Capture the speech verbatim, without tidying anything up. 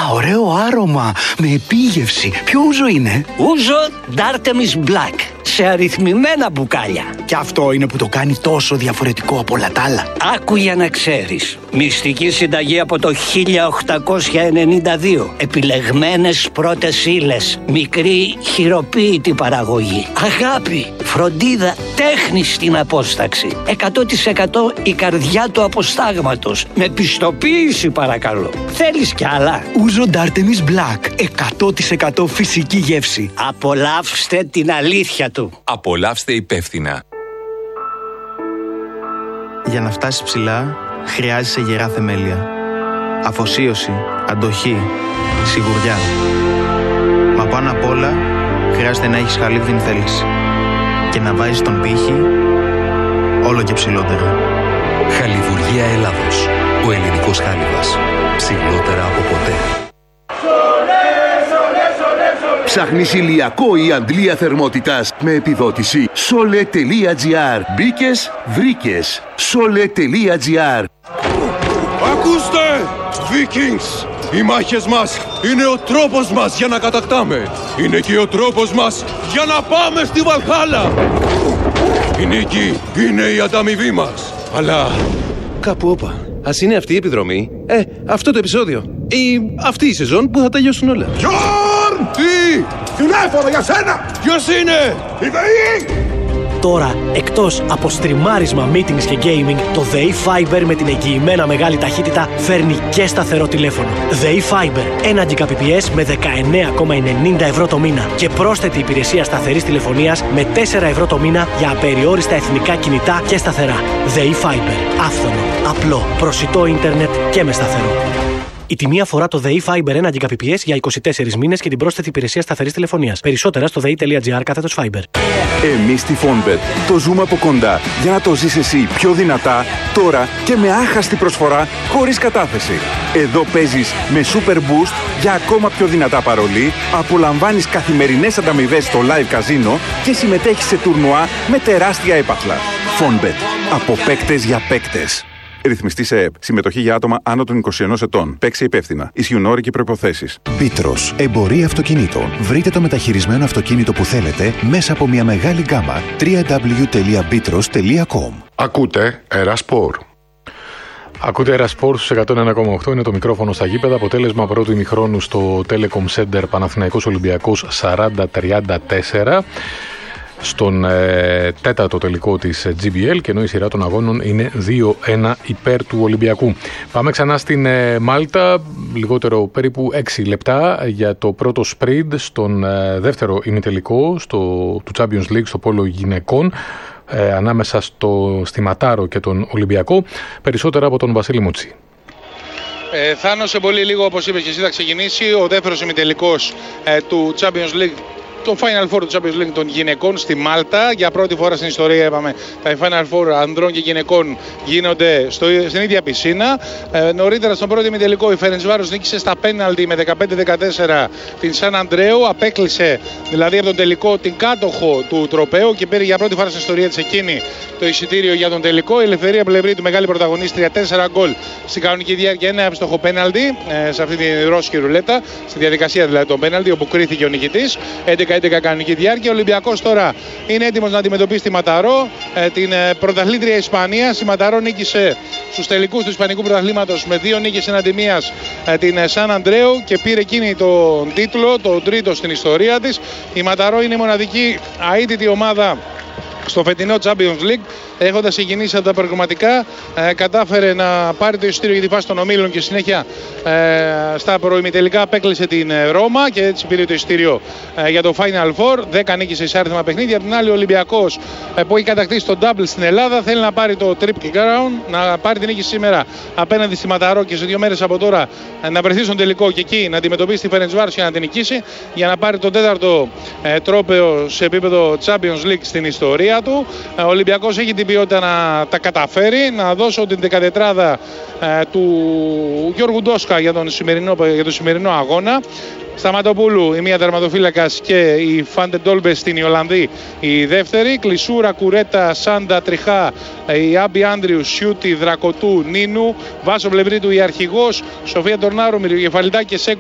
Α, ωραίο άρωμα. Με επίγευση. Ποιο ούζο είναι? Ούζο Artemis Black. Σε αριθμημένα μπουκάλια. Και αυτό είναι που το κάνει τόσο διαφορετικό από όλα τα άλλα. Άκου για να ξέρεις. Μυστική συνταγή από το χίλια οκτακόσια ενενήντα δύο. Επιλεγμένες πρώτες ύλες. Μικρή χειροποίητη παραγωγή. Αγάπη, φροντίδα, τέχνη στην απόσταξη. εκατό τοις εκατό η καρδιά του αποστάγματος. Με πιστοποίηση παρακαλώ. Θέλεις κι άλλα? Ούζο Artemis Black. εκατό τοις εκατό φυσική γεύση. Απολαύστε την αλήθεια του. Απολαύστε υπεύθυνα. Για να φτάσεις ψηλά, χρειάζεσαι γερά θεμέλια. Αφοσίωση, αντοχή, σιγουριά. Μα πάνω απ' όλα, χρειάζεται να έχεις χαλίβδινη θέληση. Και να βάζεις τον πύχη όλο και ψηλότερα. Χαλιβουργία Ελλάδος. Ο ελληνικός χάλιβας. Ψηλότερα από ποτέ. Ψάχνεις ηλιακό ή αντλία θερμότητας με επιδότηση sole.gr. Μπήκες, βρήκες. sole.gr. Ακούστε, Vikings! Οι μάχες μας είναι ο τρόπος μας για να κατακτάμε. Είναι και ο τρόπος μας για να πάμε στη Βαλχάλα. Η νίκη είναι η ανταμοιβή μας. Αλλά κάπου όπα. Ας είναι αυτή η επιδρομή, ε, αυτό το επεισόδιο ή αυτή η σεζόν που θα τελειώσουν όλα. Γιόρν! Τι! Τηλέφωνο για σένα! Ποιος είναι? Η ΔΕΗ! Τώρα, εκτός από στριμάρισμα, meetings και gaming, το ΔΕΗ Fiber με την εγγυημένα μεγάλη ταχύτητα φέρνει και σταθερό τηλέφωνο. ΔΕΗ Fiber, ένα Gbps με δεκαεννέα κόμμα ενενήντα ευρώ το μήνα και πρόσθετη υπηρεσία σταθερής τηλεφωνίας με τέσσερα ευρώ το μήνα για απεριόριστα εθνικά κινητά και σταθερά. ΔΕΗ Fiber, άφθονο, απλό, προσιτό ίντερνετ και με σταθερό. Η τιμή αφορά το ΔΕΗ Fiber ένα Gbps για είκοσι τέσσερις μήνες και την πρόσθετη υπηρεσία σταθερής τηλεφωνίας. Περισσότερα στο δei.gr κάθετος Fiber. Εμείς στη Fonbet το ζούμε από κοντά για να το ζεις εσύ πιο δυνατά, τώρα και με άχαστη προσφορά χωρίς κατάθεση. Εδώ παίζεις με Super Boost για ακόμα πιο δυνατά παρολί, απολαμβάνεις καθημερινές ανταμοιβές στο live καζίνο και συμμετέχεις σε τουρνουά με τεράστια έπαθλα. Fonbet. Από παίκτες για παίκτες. Ρυθμιστή σε ΕΕΠ. Συμμετοχή για άτομα άνω των είκοσι ενός ετών. Παίξε υπεύθυνα. Ισχύουν όροι και προϋποθέσεις. Μπίτρος. Εμπορία αυτοκινήτων. Βρείτε το μεταχειρισμένο αυτοκίνητο που θέλετε μέσα από μια μεγάλη γκάμα. double-u double-u double-u τελεία μπίτρος τελεία κομ. Ακούτε Ερασπορ. Ακούτε Ερασπορ στους εκατόν ένα κόμμα οκτώ. Είναι το μικρόφωνο στα γήπεδα. Αποτέλεσμα πρώτου ημιχρόνου στο Telecom Center Παναθηναϊκός Ολυμπιακός σαράντα τριάντα τέσσερα. Στον ε, τέταρτο τελικό της τζι μπι ελ, και ενώ η σειρά των αγώνων είναι δύο ένα υπέρ του Ολυμπιακού. Πάμε ξανά στην ε, Μάλτα, λιγότερο περίπου έξι λεπτά για το πρώτο σπριντ στον ε, δεύτερο ημιτελικό στο, του Champions League στο πόλο γυναικών ε, ανάμεσα στο, στη Ματάρο και τον Ολυμπιακό. Περισσότερα από τον Βασίλη Μουτσί. Ε, Θάνο, σε πολύ λίγο, όπως είπες και εσύ, θα ξεκινήσει ο δεύτερος ημιτελικός ε, του Champions League, το Final Four του Champions League των γυναικών στη Μάλτα. Για πρώτη φορά στην ιστορία, είπαμε, τα Final Four ανδρών και γυναικών γίνονται στο, στην ίδια πισίνα. Ε, νωρίτερα, στον πρώτο ημιτελικό, η Φερεντσβάρος νίκησε στα πέναλτι με δεκαπέντε δεκατέσσερα την Σαν Αντρέου. Απέκλεισε δηλαδή από τον τελικό την κάτοχο του τροπαίου και πήρε για πρώτη φορά στην ιστορία της εκείνη το εισιτήριο για τον τελικό. Η Ελευθερία Πλευρή, του μεγάλη πρωταγωνίστρια, τέσσερα γκολ στην κανονική διάρκεια, ένα εύστοχο πέναλτι ε, σε αυτή τη ρώσικη ρουλέτα, στη διαδικασία δηλαδή των πέναλτι, όπου κρίθηκε ο νικητής. έντεκα έντεκα κανονική διάρκεια. Ο Ολυμπιακός τώρα είναι έτοιμος να αντιμετωπίσει τη Ματαρό, ε, την ε, πρωταθλήτρια Ισπανίας. Η Ματαρό νίκησε στους τελικούς του Ισπανικού πρωταθλήματος με δύο νίκες εναντί μίας ε, την ε, Σαν Αντρέου και πήρε εκείνη τον τίτλο, τον τρίτο στην ιστορία της. Η Ματαρό είναι η μοναδική αίτητη ομάδα στο φετινό Champions League, έχοντας συγκινήσει από τα προγραμματικά, ε, κατάφερε να πάρει το εισιτήριο για τη φάση των ομίλων και συνέχεια ε, στα προημιτελικά απέκλεισε την ε, Ρώμα και έτσι πήρε το εισιτήριο ε, για το Final Four. δέκα νίκησε σε άριθμα παιχνίδια. Από την άλλη, ο Ολυμπιακός ε, που έχει κατακτήσει το double στην Ελλάδα θέλει να πάρει το Triple Crown, να πάρει την νίκη σήμερα απέναντι στη Ματαρό και σε δύο μέρες από τώρα ε, να βρεθεί στον τελικό και εκεί να αντιμετωπίσει τη Φερεντσβάρος και να την νικήσει για να πάρει το τέταρτο ε, τρόπαιο σε επίπεδο Champions League στην ιστορία του. Ο Ολυμπιακός έχει την ποιότητα να τα καταφέρει. Να δώσω την δεκατετράδα ε, του Γιώργου Ντόσκα για τον σημερινό, για τον σημερινό αγώνα. Σταματοπούλου η μία τερματοφύλακας και η Φάντε Ντόλμπε στην Ιολανδή η δεύτερη. Κλεισούρα, Κουρέτα, Σάντα, Τριχά, η Άμπι Άντριου, Σιούτη, Δρακοτού, Νίνου. Βάσο Βλευρίτου η αρχηγός. Σοφία Τορνάρου, Μυριοκεφαλιτά και Σέκο